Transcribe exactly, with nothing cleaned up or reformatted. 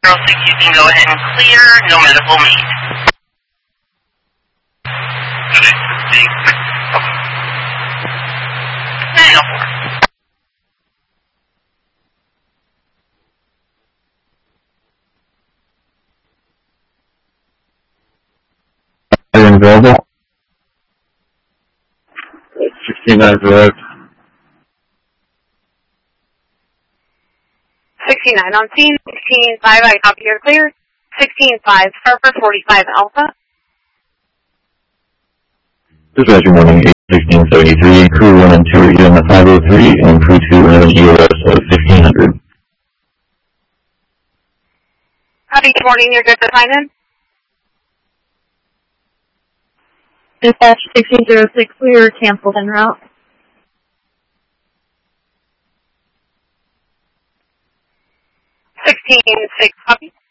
six, you can go ahead and clear, no medical need. nine oh four. Available. sixty-nine direct. sixty-nine on scene, sixteen five, I copy you're clear. sixteen five, Harper forty-five Alpha. Dispatch morning eight sixteen seventy-three, crew one and two are E M at five oh three, and crew two have an E O S of fifteen hundred. Howdy, good morning, you're good to sign in? Dispatch sixteen oh six, we were canceled en route. sixteen six, copy.